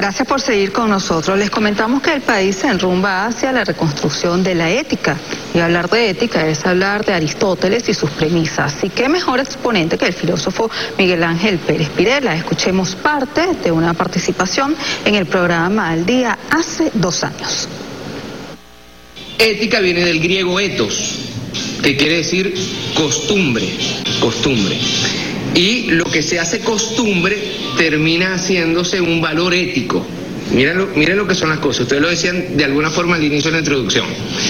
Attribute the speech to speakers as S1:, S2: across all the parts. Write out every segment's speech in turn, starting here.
S1: Gracias por seguir con nosotros. Les comentamos que el país se enrumba hacia la reconstrucción de la ética. Y hablar de ética es hablar de Aristóteles y sus premisas. Y qué mejor exponente que el filósofo Miguel Ángel Pérez Pirela. Escuchemos parte de una participación en el programa Al Día hace 2 años.
S2: Ética viene del griego ethos, que quiere decir costumbre. Y lo que se hace costumbre termina haciéndose un valor ético. Miren lo que son las cosas. Ustedes lo decían de alguna forma al inicio de la introducción.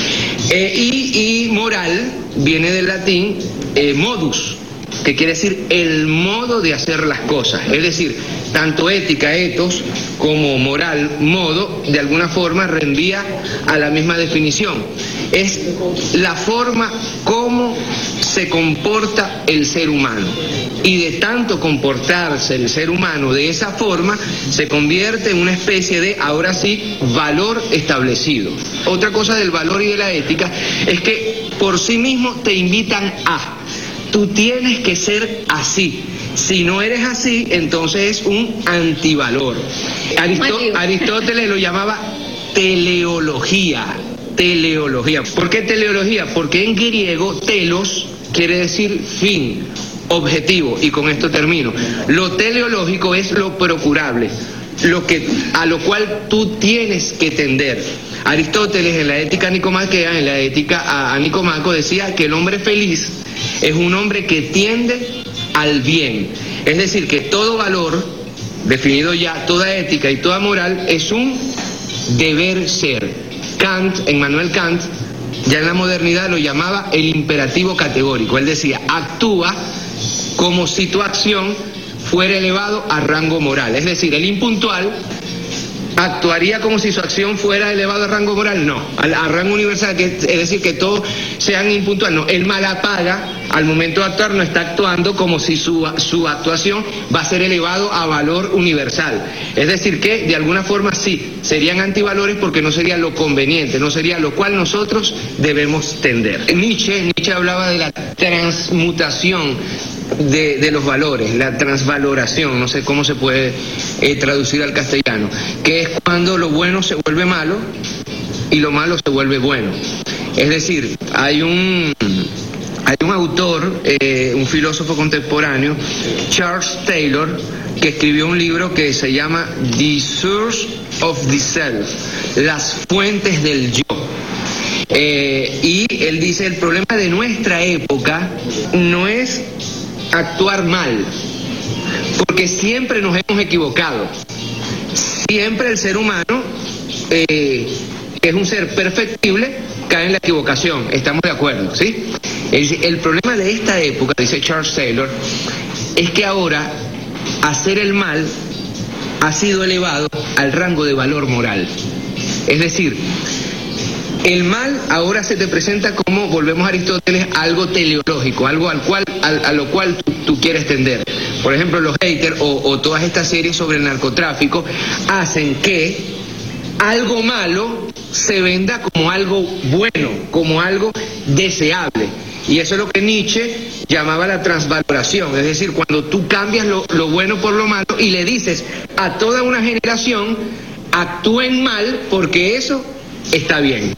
S2: Y moral viene del latín modus, que quiere decir el modo de hacer las cosas. Es decir, tanto ética, ethos, como moral, modo, de alguna forma reenvía a la misma definición. Es la forma como se comporta el ser humano. Y de tanto comportarse el ser humano de esa forma, se convierte en una especie de, ahora sí, valor establecido. Otra cosa del valor y de la ética es que por sí mismo te invitan a. Tú tienes que ser así. Si no eres así, entonces es un antivalor. Aristóteles lo llamaba teleología. ¿Por qué teleología? Porque en griego telos quiere decir fin, objetivo, y con esto termino. Lo teleológico es lo procurable, a lo cual tú tienes que tender. Aristóteles en la ética nicomaquea, en la ética a Nicomaco, decía que el hombre feliz es un hombre que tiende al bien. Es decir, que todo valor, definido ya, toda ética y toda moral, es un deber ser. Emmanuel Kant, ya en la modernidad lo llamaba el imperativo categórico. Él decía, actúa como si tu acción fuera elevado a rango moral. Es decir, el impuntual actuaría como si su acción fuera elevado a rango moral, no, a rango universal, es decir, que todos sean impuntuales, no. El malapaga, al momento de actuar, no está actuando como si su actuación va a ser elevado a valor universal. Es decir, que de alguna forma sí, serían antivalores porque no sería lo conveniente, no sería lo cual nosotros debemos tender. Nietzsche hablaba de la transmutación de los valores, la transvaloración, no sé cómo se puede traducir al castellano, que es cuando lo bueno se vuelve malo y lo malo se vuelve bueno. Es decir, hay un autor, un filósofo contemporáneo, Charles Taylor, que escribió un libro que se llama The Source of the Self, las fuentes del yo. Y él dice, el problema de nuestra época no es actuar mal, porque siempre nos hemos equivocado. Siempre el ser humano, que es un ser perfectible, cae en la equivocación. Estamos de acuerdo, ¿sí? El problema de esta época, dice Charles Taylor, es que ahora hacer el mal ha sido elevado al rango de valor moral. Es decir, el mal ahora se te presenta como, volvemos a Aristóteles, algo teleológico, algo a lo cual tú quieres tender. Por ejemplo, los haters o todas estas series sobre el narcotráfico hacen que algo malo se venda como algo bueno, como algo deseable. Y eso es lo que Nietzsche llamaba la transvaloración. Es decir, cuando tú cambias lo bueno por lo malo y le dices a toda una generación, actúen mal porque eso está bien.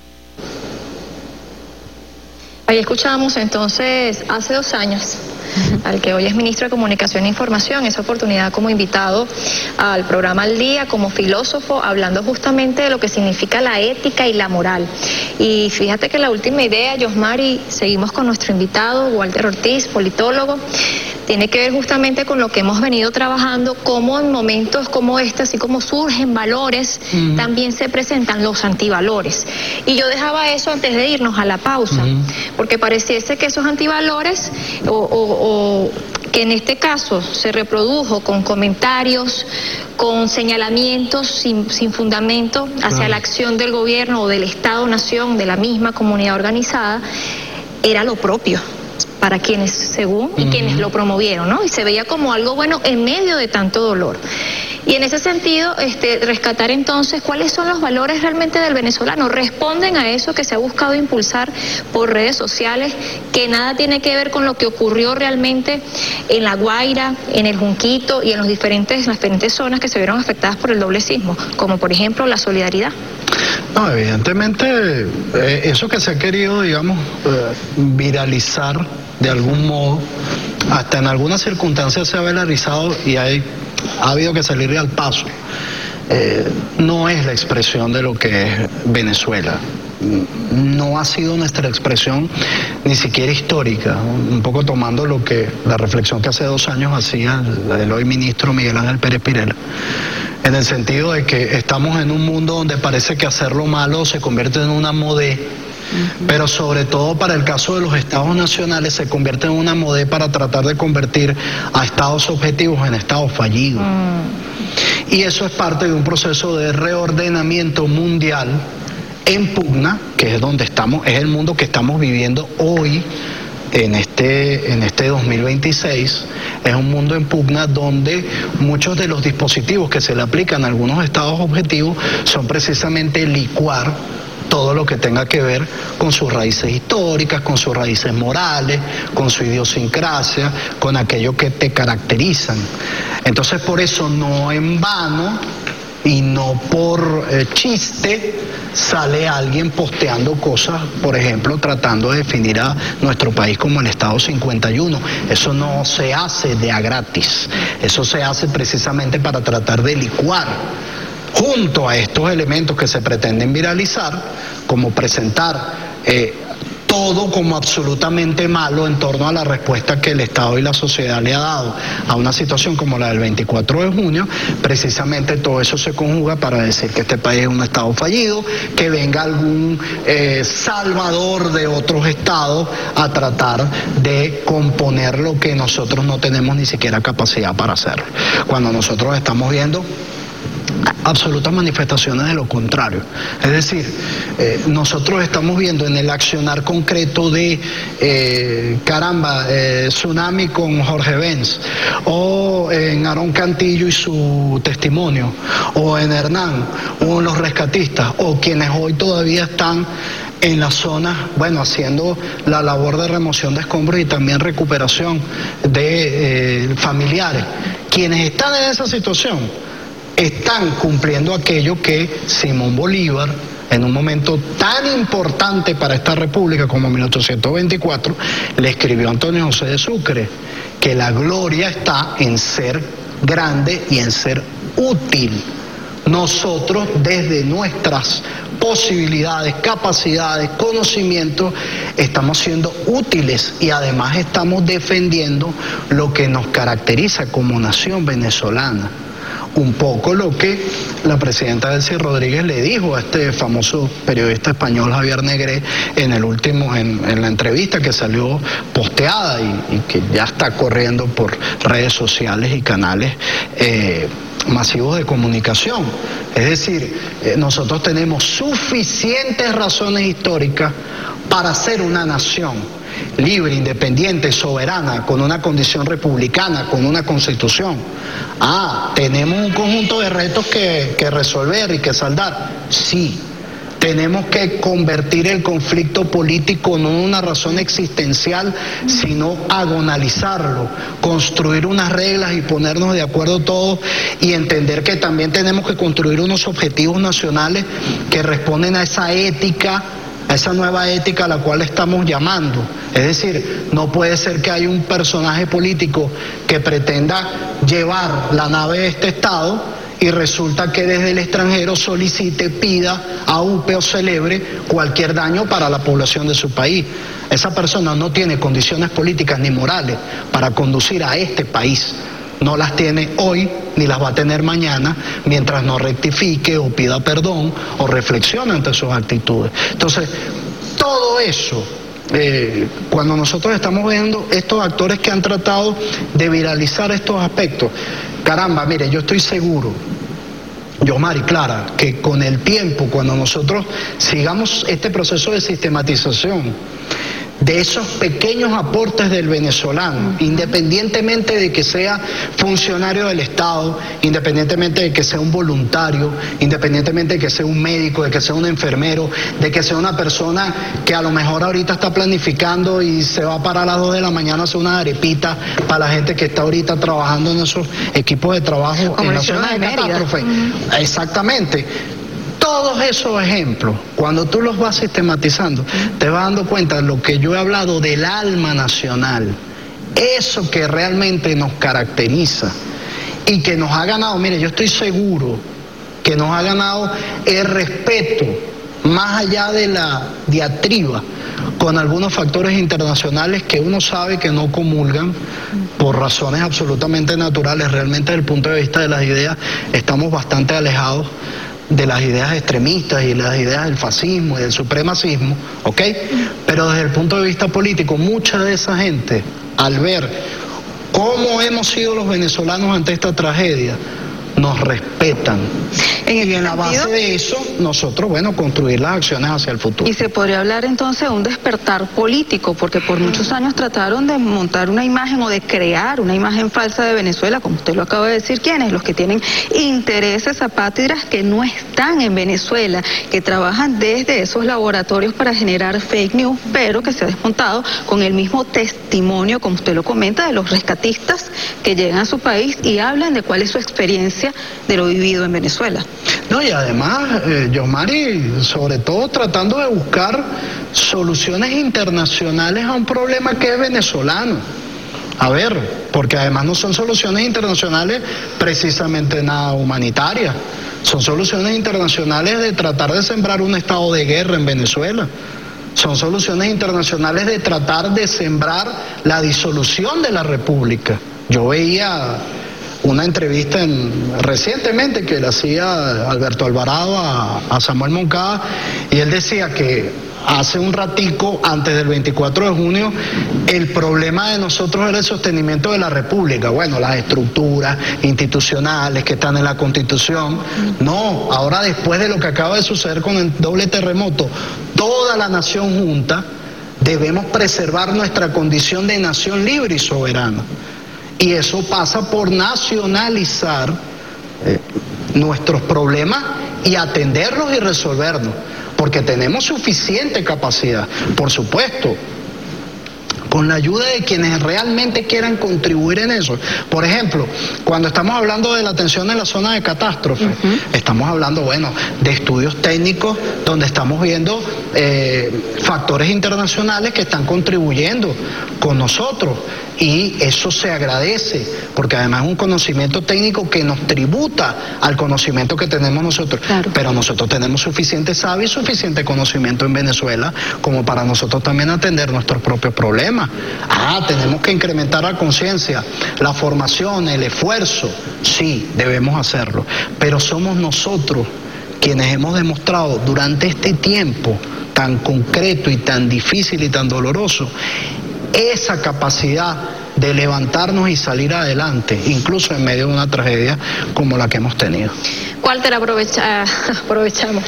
S3: Ahí escuchamos entonces hace 2 años al que hoy es ministro de Comunicación e Información, esa oportunidad como invitado al programa Al Día, como filósofo, hablando justamente de lo que significa la ética y la moral. Y fíjate que la última idea, Yosmari, seguimos con nuestro invitado, Walter Ortiz, politólogo, tiene que ver justamente con lo que hemos venido trabajando, cómo en momentos como este, así como surgen valores, también se presentan los antivalores. Y yo dejaba eso antes de irnos a la pausa, porque pareciese que esos antivalores, o que en este caso se reprodujo con comentarios, con señalamientos sin fundamento hacia la acción del gobierno o del Estado-Nación, de la misma comunidad organizada, era lo propio para quienes, según, y quienes lo promovieron, ¿no? Y se veía como algo bueno en medio de tanto dolor. Y en ese sentido, rescatar entonces cuáles son los valores realmente del venezolano. Responden a eso que se ha buscado impulsar por redes sociales, que nada tiene que ver con lo que ocurrió realmente en La Guaira, en el Junquito y en las diferentes zonas que se vieron afectadas por el doble sismo, como por ejemplo la solidaridad.
S4: No, evidentemente eso que se ha querido, digamos, viralizar de algún modo, hasta en algunas circunstancias se ha viralizado y ha habido que salirle al paso. No es la expresión de lo que es Venezuela. No ha sido nuestra expresión ni siquiera histórica, un poco tomando la reflexión que hace 2 años hacía el hoy ministro Miguel Ángel Pérez Pirela, en el sentido de que estamos en un mundo donde parece que hacer lo malo se convierte en una modé, pero sobre todo para el caso de los estados nacionales se convierte en una modé para tratar de convertir a estados objetivos en estados fallidos. Y eso es parte de un proceso de reordenamiento mundial en pugna, que es donde estamos, es el mundo que estamos viviendo hoy en este 2026. Es un mundo en pugna donde muchos de los dispositivos que se le aplican a algunos estados objetivos son precisamente licuar todo lo que tenga que ver con sus raíces históricas, con sus raíces morales, con su idiosincrasia, con aquello que te caracterizan. Entonces, por eso, no en vano y no por chiste sale alguien posteando cosas, por ejemplo, tratando de definir a nuestro país como el Estado 51. Eso no se hace de a gratis, eso se hace precisamente para tratar de licuar junto a estos elementos que se pretenden viralizar, como presentar todo como absolutamente malo en torno a la respuesta que el Estado y la sociedad le ha dado a una situación como la del 24 de junio, precisamente todo eso se conjuga para decir que este país es un Estado fallido, que venga algún salvador de otros estados a tratar de componer lo que nosotros no tenemos ni siquiera capacidad para hacerlo. Cuando nosotros estamos viendo absolutas manifestaciones de lo contrario. Es decir, nosotros estamos viendo en el accionar concreto de Tsunami con Jorge Benz, o en Aarón Cantillo y su testimonio, o en Hernán, o en los rescatistas, o quienes hoy todavía están en las zonas, bueno, haciendo la labor de remoción de escombros y también recuperación de familiares. Quienes están en esa situación están cumpliendo aquello que Simón Bolívar, en un momento tan importante para esta república como 1824, le escribió a Antonio José de Sucre, que la gloria está en ser grande y en ser útil. Nosotros, desde nuestras posibilidades, capacidades, conocimientos, estamos siendo útiles y además estamos defendiendo lo que nos caracteriza como nación venezolana. Un poco lo que la presidenta Delcy Rodríguez le dijo a este famoso periodista español Javier Negré en la entrevista que salió posteada y que ya está corriendo por redes sociales y canales masivos de comunicación. Es decir, nosotros tenemos suficientes razones históricas para ser una nación libre, independiente, soberana, con una condición republicana, con una constitución. Tenemos un conjunto de retos que resolver y que saldar. Sí, tenemos que convertir el conflicto político no en una razón existencial, sino agonalizarlo, construir unas reglas y ponernos de acuerdo todos y entender que también tenemos que construir unos objetivos nacionales que responden a esa ética, a esa nueva ética a la cual estamos llamando. Es decir, no puede ser que haya un personaje político que pretenda llevar la nave de este Estado y resulta que desde el extranjero solicite, pida, aupe o celebre cualquier daño para la población de su país. Esa persona no tiene condiciones políticas ni morales para conducir a este país. No las tiene hoy ni las va a tener mañana mientras no rectifique o pida perdón o reflexione ante sus actitudes. Entonces, todo eso, cuando nosotros estamos viendo estos actores que han tratado de viralizar estos aspectos, caramba, mire, yo estoy seguro, Yomar y Clara, que con el tiempo, cuando nosotros sigamos este proceso de sistematización de esos pequeños aportes del venezolano, independientemente de que sea funcionario del Estado, independientemente de que sea un voluntario, independientemente de que sea un médico, de que sea un enfermero, de que sea una persona que a lo mejor ahorita está planificando y se va a parar a las 2 de la mañana a hacer una arepita para la gente que está ahorita trabajando en esos equipos de trabajo en la zona de catástrofe. Exactamente. Todos esos ejemplos, cuando tú los vas sistematizando, te vas dando cuenta de lo que yo he hablado del alma nacional, eso que realmente nos caracteriza y que nos ha ganado, mire, yo estoy seguro que nos ha ganado el respeto, más allá de la diatriba, con algunos factores internacionales que uno sabe que no comulgan por razones absolutamente naturales. Realmente desde el punto de vista de las ideas estamos bastante alejados de las ideas extremistas y las ideas del fascismo y del supremacismo, ¿ok? Pero desde el punto de vista político, mucha de esa gente, al ver cómo hemos sido los venezolanos ante esta tragedia, nos respetan. Y en la base de eso, nosotros, bueno, construir las acciones hacia el futuro.
S1: Y se podría hablar entonces de un despertar político, porque por muchos años trataron de montar una imagen o de crear una imagen falsa de Venezuela, como usted lo acaba de decir, ¿quiénes? Los que tienen intereses apátridas que no están en Venezuela, que trabajan desde esos laboratorios para generar fake news, pero que se ha desmontado con el mismo testimonio, como usted lo comenta, de los rescatistas que llegan a su país y hablan de cuál es su experiencia de lo vivido en Venezuela.
S4: No, y además, Yosmari, sobre todo tratando de buscar soluciones internacionales a un problema que es venezolano. A ver, porque además no son soluciones internacionales precisamente nada humanitarias, son soluciones internacionales de tratar de sembrar un estado de guerra en Venezuela. Son soluciones internacionales de tratar de sembrar la disolución de la República. Yo veía una entrevista recientemente que le hacía Alberto Alvarado a Samuel Moncada, y él decía que hace un ratico, antes del 24 de junio, el problema de nosotros era el sostenimiento de la República. Bueno, las estructuras institucionales que están en la Constitución. No, ahora después de lo que acaba de suceder con el doble terremoto, toda la nación junta debemos preservar nuestra condición de nación libre y soberana. Y eso pasa por nacionalizar nuestros problemas y atenderlos y resolverlos, porque tenemos suficiente capacidad, por supuesto, con la ayuda de quienes realmente quieran contribuir en eso. Por ejemplo, cuando estamos hablando de la atención en la zona de catástrofe, estamos hablando, bueno, de estudios técnicos donde estamos viendo factores internacionales que están contribuyendo con nosotros, y eso se agradece, porque además es un conocimiento técnico que nos tributa al conocimiento que tenemos nosotros. Claro. Pero nosotros tenemos suficiente saber y suficiente conocimiento en Venezuela como para nosotros también atender nuestros propios problemas. Tenemos que incrementar la conciencia, la formación, el esfuerzo. Sí, debemos hacerlo, pero somos nosotros quienes hemos demostrado durante este tiempo tan concreto y tan difícil y tan doloroso esa capacidad de levantarnos y salir adelante, incluso en medio de una tragedia como la que hemos tenido.
S3: Walter, aprovechamos.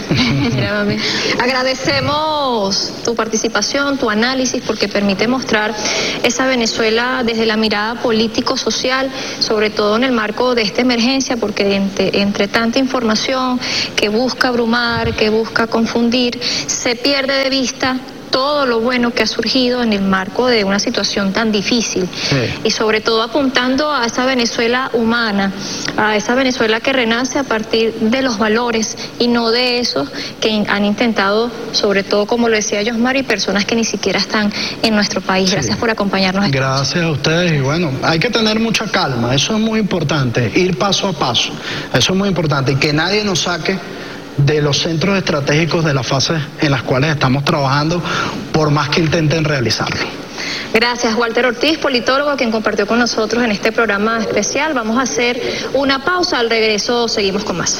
S3: Agradecemos tu participación, tu análisis, porque permite mostrar esa Venezuela desde la mirada político-social, sobre todo en el marco de esta emergencia, porque entre tanta información que busca abrumar, que busca confundir, se pierde de vista todo lo bueno que ha surgido en el marco de una situación tan difícil. Sí. Y sobre todo apuntando a esa Venezuela humana, a esa Venezuela que renace a partir de los valores y no de esos que han intentado, sobre todo, como lo decía Yosmari, personas que ni siquiera están en nuestro país. Gracias por acompañarnos.
S4: Gracias a ustedes, y bueno, hay que tener mucha calma, eso es muy importante, ir paso a paso, eso es muy importante, y que nadie nos saque de los centros estratégicos de las fases en las cuales estamos trabajando, por más que intenten realizarlo.
S3: Gracias, Walter Ortiz, politólogo, quien compartió con nosotros en este programa especial. Vamos a hacer una pausa, al regreso seguimos con más.